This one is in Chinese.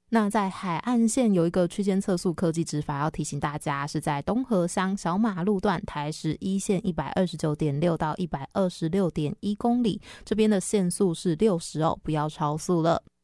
那在海岸线有一个区间测速科技执法，要提醒大家是在东河乡小马路段台11线 129.6 到 126.1 公里，这边的限速是60哦，不要超速了。